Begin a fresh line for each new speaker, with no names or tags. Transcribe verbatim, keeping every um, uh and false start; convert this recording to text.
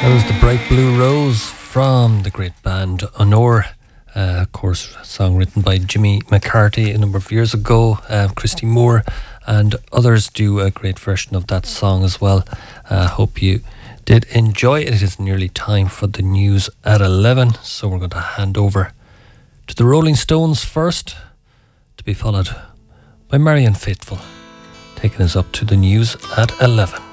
That was the Bright Blue Rose from the great band Honor. Uh, of course, a song written by Jimmy McCarthy a number of years ago. Uh, Christy Moore and others do a great version of that song as well. I uh, hope you did enjoy it. It is nearly time for the news at eleven, so we're going to hand over to the Rolling Stones first, to be followed by Marianne Faithfull, taking us up to the news at eleven.